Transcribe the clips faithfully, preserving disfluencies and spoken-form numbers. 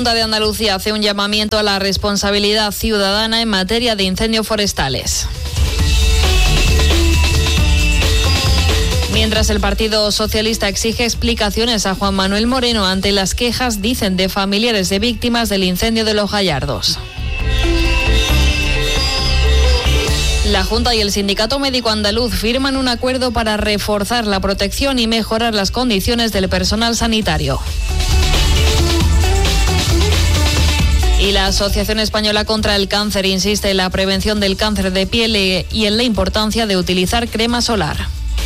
La Junta de Andalucía hace un llamamiento a la responsabilidad ciudadana en materia de incendios forestales. Mientras el Partido Socialista exige explicaciones a Juan Manuel Moreno ante las quejas, dicen, de familiares de víctimas del incendio de Los Gallardos. La Junta y el Sindicato Médico Andaluz firman un acuerdo para reforzar la protección y mejorar las condiciones del personal sanitario. Y la Asociación Española contra el Cáncer insiste en la prevención del cáncer de piel y en la importancia de utilizar crema solar.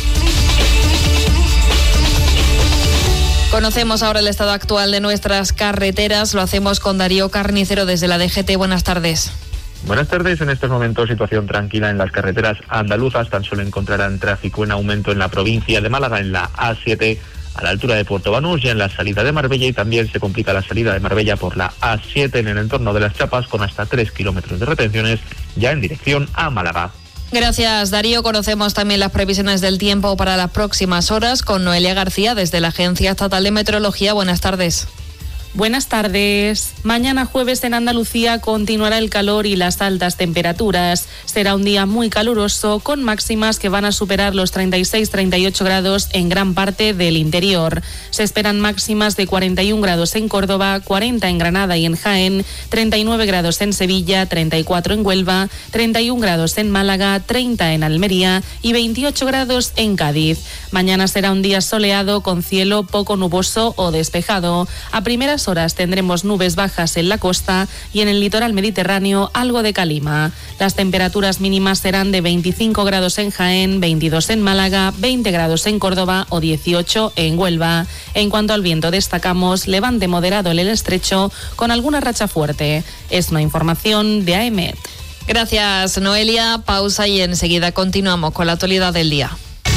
Conocemos ahora el estado actual de nuestras carreteras. Lo hacemos con Darío Carnicero desde la D G T. Buenas tardes. Buenas tardes. En estos momentos situación tranquila en las carreteras andaluzas. Tan solo encontrarán tráfico en aumento en la provincia de Málaga, en la A siete, a la altura de Puerto Banús, y en la salida de Marbella, y también se complica la salida de Marbella por la A siete en el entorno de Las Chapas, con hasta tres kilómetros de retenciones ya en dirección a Málaga. Gracias, Darío. Conocemos también las previsiones del tiempo para las próximas horas con Noelia García desde la Agencia Estatal de Meteorología. Buenas tardes. Buenas tardes. Mañana jueves en Andalucía continuará el calor y las altas temperaturas. Será un día muy caluroso con máximas que van a superar los treinta y seis a treinta y ocho grados en gran parte del interior. Se esperan máximas de cuarenta y un grados en Córdoba, cuarenta en Granada y en Jaén, treinta y nueve grados en Sevilla, treinta y cuatro en Huelva, treinta y un grados en Málaga, treinta en Almería y veintiocho grados en Cádiz. Mañana será un día soleado con cielo poco nuboso o despejado. A primeras horas tendremos nubes bajas en la costa y en el litoral mediterráneo algo de calima. Las temperaturas mínimas serán de veinticinco grados en Jaén, veintidós en Málaga, veinte grados en Córdoba o dieciocho en Huelva. En cuanto al viento, destacamos levante moderado en el estrecho con alguna racha fuerte. Es una información de A E M E T. Gracias, Noelia. Pausa y enseguida continuamos con la actualidad del día.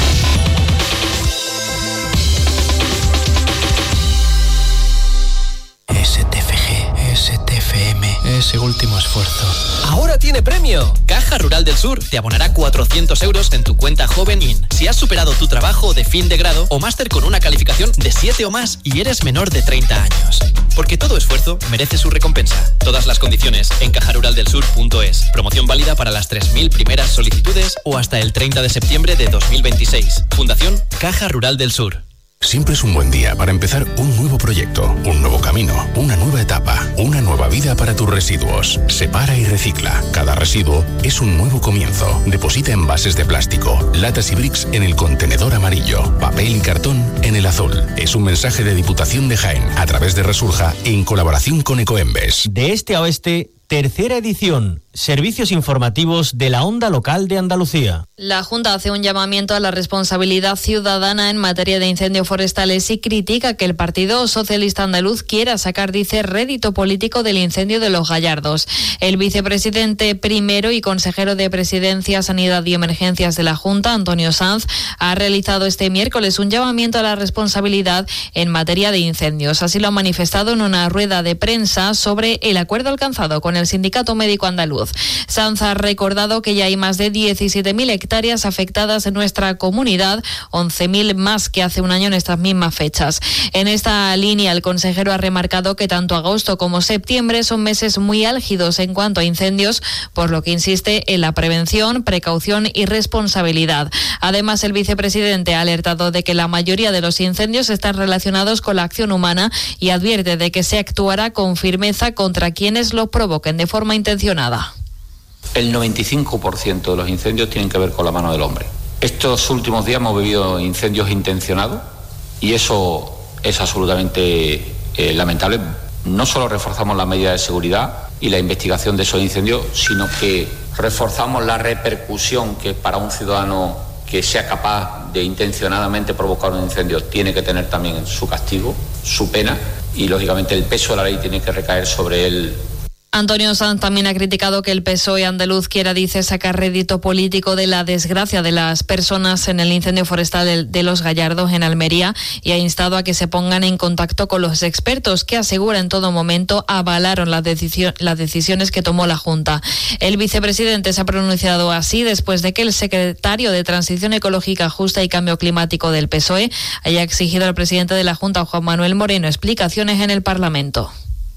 Ese último esfuerzo. ¡Ahora tiene premio! Caja Rural del Sur te abonará cuatrocientos euros en tu cuenta Joven In si has superado tu trabajo de fin de grado o máster con una calificación de siete o más y eres menor de treinta años. Porque todo esfuerzo merece su recompensa. Todas las condiciones en caja rural del sur punto es. Promoción válida para las tres mil primeras solicitudes o hasta el treinta de septiembre de dos mil veintiséis. Fundación Caja Rural del Sur. Siempre es un buen día para empezar un nuevo proyecto, un nuevo camino, una nueva etapa, una nueva vida para tus residuos. Separa y recicla. Cada residuo es un nuevo comienzo. Deposita envases de plástico, latas y bricks en el contenedor amarillo, papel y cartón en el azul. Es un mensaje de Diputación de Jaén a través de Resurja en colaboración con Ecoembes. De este a oeste, tercera edición. Servicios informativos de la Onda Local de Andalucía. La Junta hace un llamamiento a la responsabilidad ciudadana en materia de incendios forestales y critica que el Partido Socialista Andaluz quiera sacar, dice, rédito político del incendio de Los Gallardos. El vicepresidente primero y consejero de Presidencia, Sanidad y Emergencias de la Junta, Antonio Sanz, ha realizado este miércoles un llamamiento a la responsabilidad en materia de incendios. Así lo ha manifestado en una rueda de prensa sobre el acuerdo alcanzado con el Sindicato Médico Andaluz. Sanz ha recordado que ya hay más de diecisiete mil hectáreas afectadas en nuestra comunidad, once mil más que hace un año en estas mismas fechas. En esta línea, el consejero ha remarcado que tanto agosto como septiembre son meses muy álgidos en cuanto a incendios, por lo que insiste en la prevención, precaución y responsabilidad. Además, el vicepresidente ha alertado de que la mayoría de los incendios están relacionados con la acción humana y advierte de que se actuará con firmeza contra quienes los provoquen de forma intencionada. El noventa y cinco por ciento de los incendios tienen que ver con la mano del hombre. Estos últimos días hemos vivido incendios intencionados y eso es absolutamente eh, lamentable. No solo reforzamos las medidas de seguridad y la investigación de esos incendios, sino que reforzamos la repercusión que para un ciudadano que sea capaz de intencionadamente provocar un incendio tiene que tener también su castigo, su pena, y lógicamente el peso de la ley tiene que recaer sobre él. Antonio Sanz también ha criticado que el P S O E andaluz quiera, dice, sacar rédito político de la desgracia de las personas en el incendio forestal de Los Gallardos en Almería y ha instado a que se pongan en contacto con los expertos que, asegura, en todo momento avalaron las, decisión, las decisiones que tomó la Junta. El vicepresidente se ha pronunciado así después de que el secretario de Transición Ecológica Justa y Cambio Climático del P S O E haya exigido al presidente de la Junta, Juan Manuel Moreno, explicaciones en el Parlamento.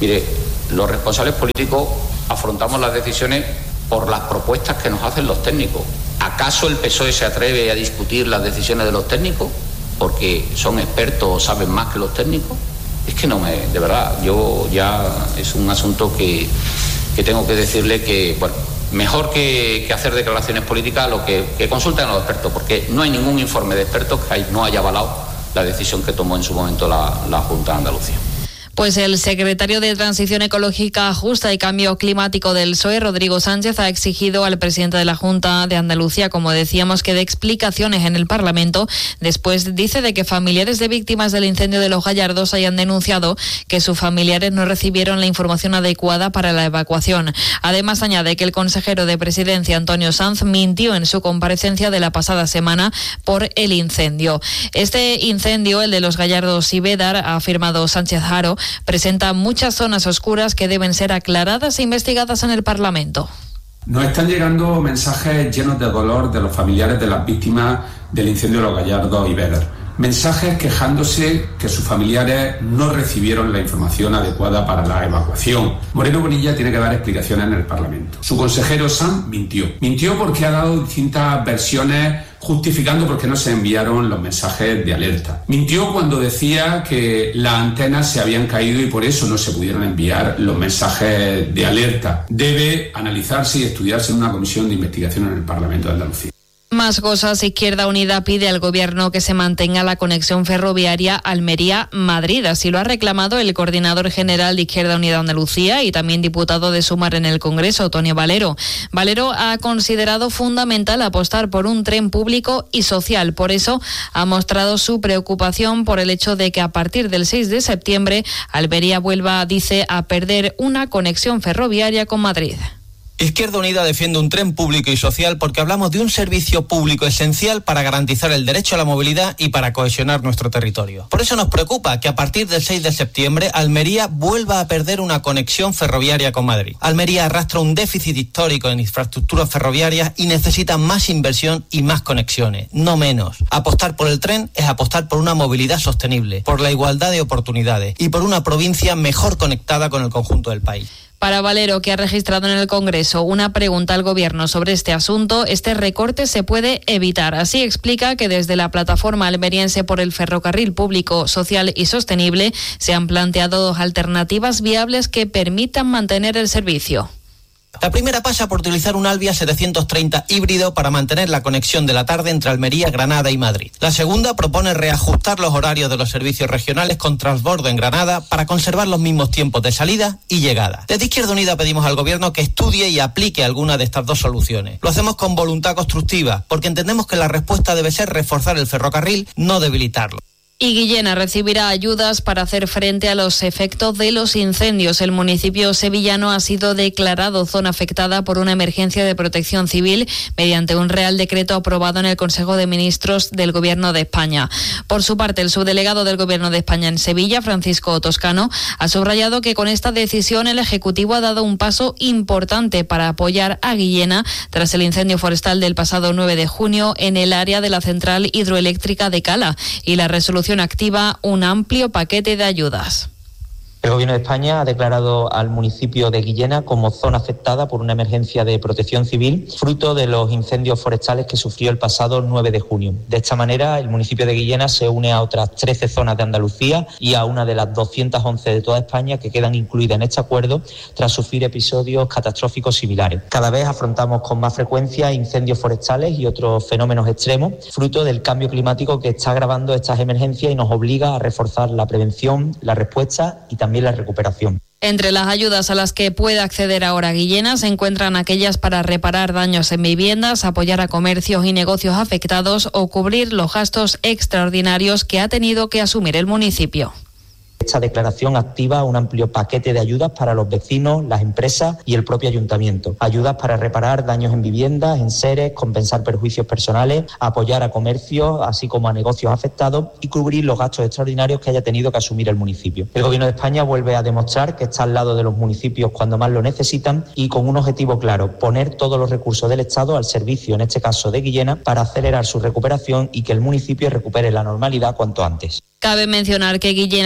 Mire, los responsables políticos afrontamos las decisiones por las propuestas que nos hacen los técnicos. ¿Acaso el P S O E se atreve a discutir las decisiones de los técnicos porque son expertos o saben más que los técnicos? Es que no me, de verdad, yo ya es un asunto que, que tengo que decirle que, bueno, mejor que, que hacer declaraciones políticas, lo que, que consulten a los expertos, porque no hay ningún informe de expertos que hay, no haya avalado la decisión que tomó en su momento la, la Junta de Andalucía. Pues el secretario de Transición Ecológica Justa y Cambio Climático del P S O E, Rodrigo Sánchez, ha exigido al presidente de la Junta de Andalucía, como decíamos, que dé explicaciones en el Parlamento. Después dice de que familiares de víctimas del incendio de Los Gallardos hayan denunciado que sus familiares no recibieron la información adecuada para la evacuación. Además, añade que el consejero de Presidencia, Antonio Sanz, mintió en su comparecencia de la pasada semana por el incendio. Este incendio, el de Los Gallardos y Bédar, ha afirmado Sánchez Haro, presenta muchas zonas oscuras que deben ser aclaradas e investigadas en el Parlamento. Nos están llegando mensajes llenos de dolor de los familiares de las víctimas del incendio de Los Gallardos y Bédar. Mensajes quejándose que sus familiares no recibieron la información adecuada para la evacuación. Moreno Bonilla tiene que dar explicaciones en el Parlamento. Su consejero Sanz mintió. Mintió porque ha dado distintas versiones justificando por qué no se enviaron los mensajes de alerta. Mintió cuando decía que las antenas se habían caído y por eso no se pudieron enviar los mensajes de alerta. Debe analizarse y estudiarse en una comisión de investigación en el Parlamento de Andalucía. Más cosas. Izquierda Unida pide al Gobierno que se mantenga la conexión ferroviaria Almería-Madrid. Así lo ha reclamado el coordinador general de Izquierda Unida Andalucía y también diputado de Sumar en el Congreso, Tonio Valero. Valero ha considerado fundamental apostar por un tren público y social. Por eso ha mostrado su preocupación por el hecho de que a partir del seis de septiembre Almería vuelva, dice, a perder una conexión ferroviaria con Madrid. Izquierda Unida defiende un tren público y social porque hablamos de un servicio público esencial para garantizar el derecho a la movilidad y para cohesionar nuestro territorio. Por eso nos preocupa que a partir del seis de septiembre Almería vuelva a perder una conexión ferroviaria con Madrid. Almería arrastra un déficit histórico en infraestructuras ferroviarias y necesita más inversión y más conexiones, no menos. Apostar por el tren es apostar por una movilidad sostenible, por la igualdad de oportunidades y por una provincia mejor conectada con el conjunto del país. Para Valero, que ha registrado en el Congreso una pregunta al Gobierno sobre este asunto, este recorte se puede evitar. Así explica que desde la plataforma almeriense por el ferrocarril público, social y sostenible se han planteado dos alternativas viables que permitan mantener el servicio. La primera pasa por utilizar un Alvia setecientos treinta híbrido para mantener la conexión de la tarde entre Almería, Granada y Madrid. La segunda propone reajustar los horarios de los servicios regionales con transbordo en Granada para conservar los mismos tiempos de salida y llegada. Desde Izquierda Unida pedimos al Gobierno que estudie y aplique alguna de estas dos soluciones. Lo hacemos con voluntad constructiva, porque entendemos que la respuesta debe ser reforzar el ferrocarril, no debilitarlo. Y Guillena recibirá ayudas para hacer frente a los efectos de los incendios. El municipio sevillano ha sido declarado zona afectada por una emergencia de protección civil mediante un Real Decreto aprobado en el Consejo de Ministros del Gobierno de España. Por su parte, el subdelegado del Gobierno de España en Sevilla, Francisco Toscano, ha subrayado que con esta decisión el Ejecutivo ha dado un paso importante para apoyar a Guillena tras el incendio forestal del pasado nueve de junio en el área de la central hidroeléctrica de Cala y la resolución activa un amplio paquete de ayudas. El Gobierno de España ha declarado al municipio de Guillena como zona afectada por una emergencia de protección civil, fruto de los incendios forestales que sufrió el pasado nueve de junio. De esta manera, el municipio de Guillena se une a otras trece zonas de Andalucía y a una de las doscientas once de toda España que quedan incluidas en este acuerdo tras sufrir episodios catastróficos similares. Cada vez afrontamos con más frecuencia incendios forestales y otros fenómenos extremos, fruto del cambio climático que está agravando estas emergencias y nos obliga a reforzar la prevención, la respuesta y también la recuperación. Entre las ayudas a las que puede acceder ahora Guillena se encuentran aquellas para reparar daños en viviendas, apoyar a comercios y negocios afectados o cubrir los gastos extraordinarios que ha tenido que asumir el municipio. Esta declaración activa un amplio paquete de ayudas para los vecinos, las empresas y el propio ayuntamiento. Ayudas para reparar daños en viviendas, en seres, compensar perjuicios personales, apoyar a comercios, así como a negocios afectados y cubrir los gastos extraordinarios que haya tenido que asumir el municipio. El Gobierno de España vuelve a demostrar que está al lado de los municipios cuando más lo necesitan y con un objetivo claro: poner todos los recursos del Estado al servicio, en este caso de Guillena, para acelerar su recuperación y que el municipio recupere la normalidad cuanto antes. Cabe mencionar que Guillena es una de las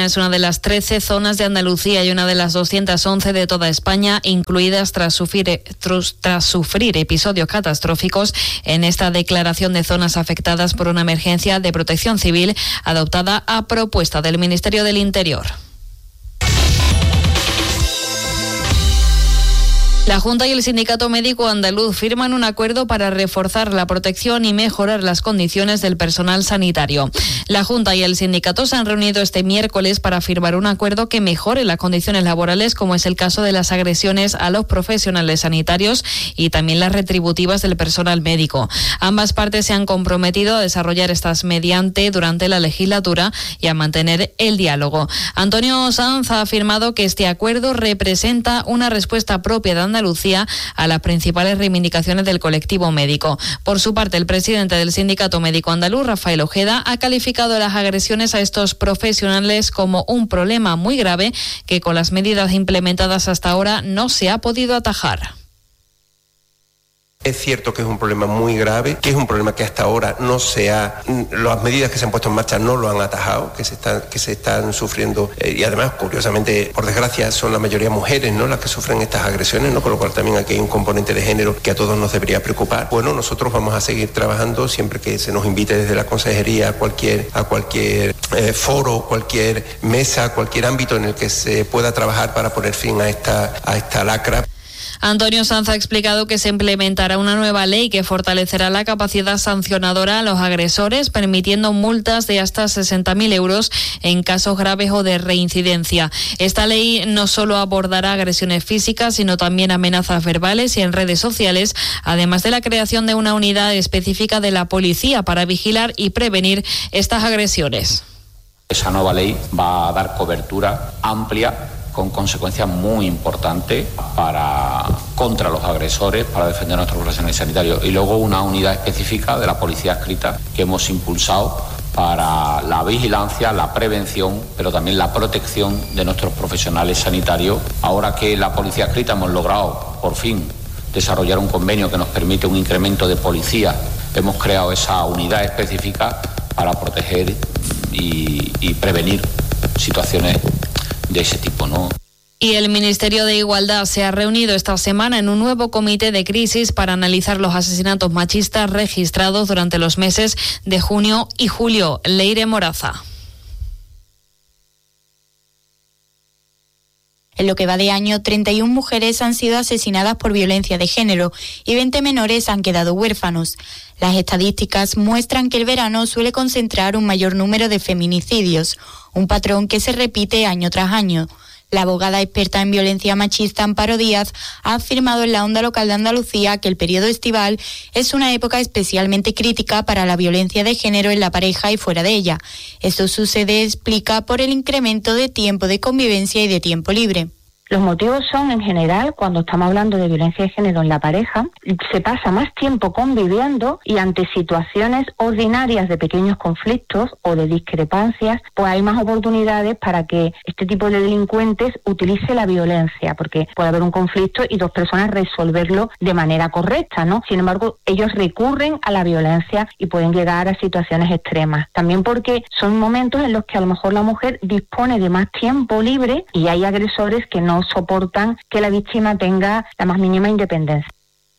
las trece zonas de Andalucía y una de las doscientas once de toda España, incluidas tras sufrir, tras sufrir episodios catastróficos en esta declaración de zonas afectadas por una emergencia de protección civil adoptada a propuesta del Ministerio del Interior. La Junta y el Sindicato Médico Andaluz firman un acuerdo para reforzar la protección y mejorar las condiciones del personal sanitario. La Junta y el sindicato se han reunido este miércoles para firmar un acuerdo que mejore las condiciones laborales, como es el caso de las agresiones a los profesionales sanitarios y también las retributivas del personal médico. Ambas partes se han comprometido a desarrollar estas mediante durante la legislatura y a mantener el diálogo. Antonio Sanz ha afirmado que este acuerdo representa una respuesta propia de Andalucía Andalucía a las principales reivindicaciones del colectivo médico. Por su parte, el presidente del Sindicato Médico Andaluz, Rafael Ojeda, ha calificado las agresiones a estos profesionales como un problema muy grave que con las medidas implementadas hasta ahora no se ha podido atajar. Es cierto que es un problema muy grave, que es un problema que hasta ahora no se ha, las medidas que se han puesto en marcha no lo han atajado, que se están, que se están sufriendo eh, y además, curiosamente, por desgracia, son la mayoría mujeres, ¿no?, las que sufren estas agresiones, ¿no?, con lo cual también aquí hay un componente de género que a todos nos debería preocupar. Bueno, nosotros vamos a seguir trabajando siempre que se nos invite desde la consejería a cualquier, a cualquier eh, foro, cualquier mesa, cualquier ámbito en el que se pueda trabajar para poner fin a esta, a esta lacra. Antonio Sanz ha explicado que se implementará una nueva ley que fortalecerá la capacidad sancionadora a los agresores, permitiendo multas de hasta sesenta mil euros en casos graves o de reincidencia. Esta ley no solo abordará agresiones físicas, sino también amenazas verbales y en redes sociales, además de la creación de una unidad específica de la policía para vigilar y prevenir estas agresiones. Esa nueva ley va a dar cobertura amplia, con consecuencias muy importantes para contra los agresores, para defender a nuestros profesionales sanitarios. Y luego una unidad específica de la policía adscrita que hemos impulsado para la vigilancia, la prevención, pero también la protección de nuestros profesionales sanitarios. Ahora que la policía adscrita hemos logrado, por fin, desarrollar un convenio que nos permite un incremento de policía, hemos creado esa unidad específica para proteger y, y prevenir situaciones de ese tipo, ¿no? Y el Ministerio de Igualdad se ha reunido esta semana en un nuevo comité de crisis para analizar los asesinatos machistas registrados durante los meses de junio y julio. Leire Moraza. En lo que va de año, treinta y una mujeres han sido asesinadas por violencia de género y veinte menores han quedado huérfanos. Las estadísticas muestran que el verano suele concentrar un mayor número de feminicidios, un patrón que se repite año tras año. La abogada experta en violencia machista Amparo Díaz ha afirmado en la Onda Local de Andalucía que el periodo estival es una época especialmente crítica para la violencia de género en la pareja y fuera de ella. Esto sucede, explica, por el incremento de tiempo de convivencia y de tiempo libre. Los motivos son, en general, cuando estamos hablando de violencia de género en la pareja, se pasa más tiempo conviviendo y ante situaciones ordinarias de pequeños conflictos o de discrepancias, pues hay más oportunidades para que este tipo de delincuentes utilice la violencia, porque puede haber un conflicto y dos personas resolverlo de manera correcta, ¿no? Sin embargo, ellos recurren a la violencia y pueden llegar a situaciones extremas. También porque son momentos en los que a lo mejor la mujer dispone de más tiempo libre y hay agresores que no soportan que la víctima tenga la más mínima independencia.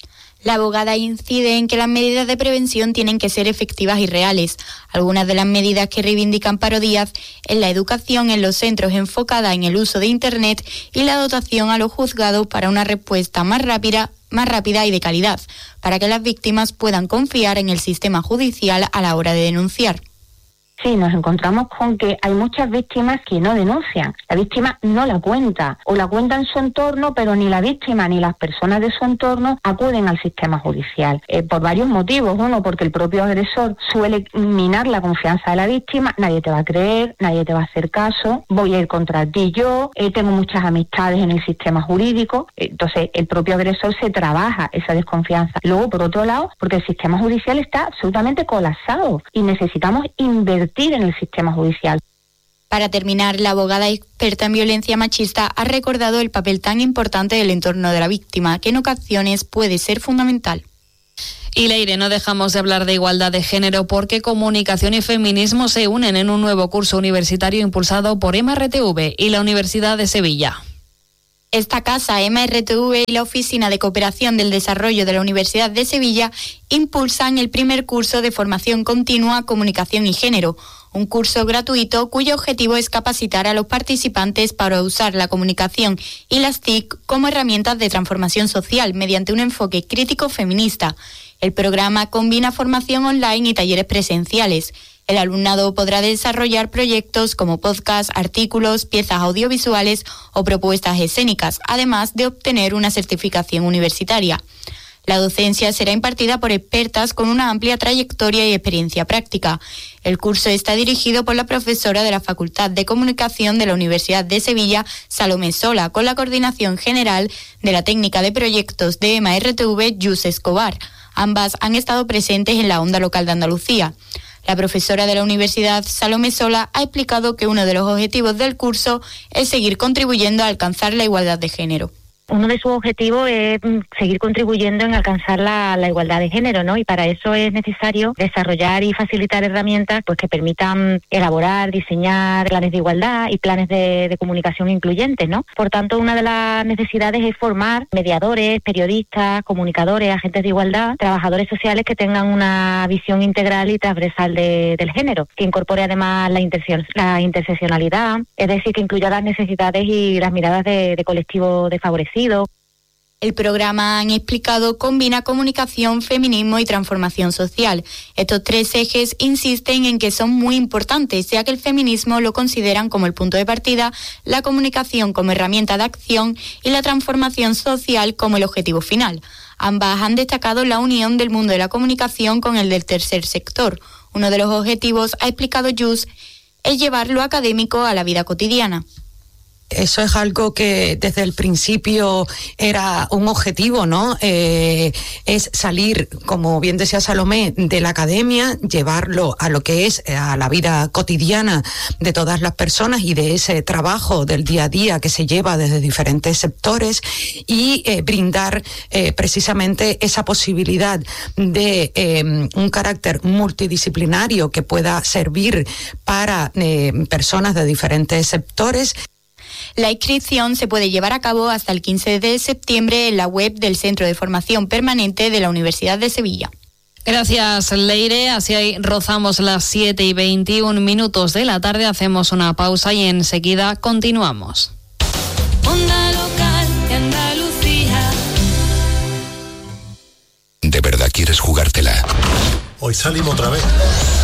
La abogada incide en que las medidas de prevención tienen que ser efectivas y reales. Algunas de las medidas que reivindican Amparo Díaz es la educación en los centros enfocada en el uso de Internet y la dotación a los juzgados para una respuesta más rápida, más rápida y de calidad, para que las víctimas puedan confiar en el sistema judicial a la hora de denunciar. Sí, nos encontramos con que hay muchas víctimas que no denuncian. La víctima no la cuenta, o la cuenta en su entorno, pero ni la víctima ni las personas de su entorno acuden al sistema judicial. Eh, por varios motivos. Uno, porque el propio agresor suele minar la confianza de la víctima. Nadie te va a creer, nadie te va a hacer caso, voy a ir contra ti yo, eh, tengo muchas amistades en el sistema jurídico. Entonces, el propio agresor se trabaja esa desconfianza. Luego, por otro lado, porque el sistema judicial está absolutamente colapsado y necesitamos invertir en el sistema judicial. Para terminar, la abogada experta en violencia machista ha recordado el papel tan importante del entorno de la víctima, que en ocasiones puede ser fundamental. Y Leire, no dejamos de hablar de igualdad de género porque comunicación y feminismo se unen en un nuevo curso universitario impulsado por M R T V y la Universidad de Sevilla. Esta casa, M R T V y la Oficina de Cooperación del Desarrollo de la Universidad de Sevilla impulsan el primer curso de formación continua Comunicación y Género, un curso gratuito cuyo objetivo es capacitar a los participantes para usar la comunicación y las T I C como herramientas de transformación social mediante un enfoque crítico feminista. El programa combina formación online y talleres presenciales. El alumnado podrá desarrollar proyectos como podcasts, artículos, piezas audiovisuales o propuestas escénicas, además de obtener una certificación universitaria. La docencia será impartida por expertas con una amplia trayectoria y experiencia práctica. El curso está dirigido por la profesora de la Facultad de Comunicación de la Universidad de Sevilla, Salomé Sola, con la coordinación general de la técnica de proyectos de M R T V, Yus Escobar. Ambas han estado presentes en la onda local de Andalucía. La profesora de la universidad, Salomé Sola, ha explicado que uno de los objetivos del curso es seguir contribuyendo a alcanzar la igualdad de género. Uno de sus objetivos es seguir contribuyendo en alcanzar la, la igualdad de género, ¿no? Y para eso es necesario desarrollar y facilitar herramientas pues que permitan elaborar, diseñar planes de igualdad y planes de, de comunicación incluyentes, ¿no? Por tanto, una de las necesidades es formar mediadores, periodistas, comunicadores, agentes de igualdad, trabajadores sociales que tengan una visión integral y transversal de, del género, que incorpore además la, intersección, la interseccionalidad, es decir, que incluya las necesidades y las miradas de, de colectivos desfavorecidos. El programa, han explicado, combina comunicación, feminismo y transformación social. Estos tres ejes insisten en que son muy importantes, ya que el feminismo lo consideran como el punto de partida, la comunicación como herramienta de acción y la transformación social como el objetivo final. Ambas han destacado la unión del mundo de la comunicación con el del tercer sector. Uno de los objetivos, ha explicado Yus, es llevar lo académico a la vida cotidiana. Eso es algo que desde el principio era un objetivo, ¿no? Eh, es salir, como bien decía Salomé, de la academia, llevarlo a lo que es a la vida cotidiana de todas las personas y de ese trabajo del día a día que se lleva desde diferentes sectores y eh, brindar eh, precisamente esa posibilidad de eh, un carácter multidisciplinario que pueda servir para eh, personas de diferentes sectores. La inscripción se puede llevar a cabo hasta el quince de septiembre en la web del Centro de Formación Permanente de la Universidad de Sevilla. Gracias, Leire. Así rozamos las siete y veintiún minutos de la tarde. Hacemos una pausa y enseguida continuamos. Onda local de Andalucía. ¿De verdad quieres jugártela? Hoy salimos otra vez.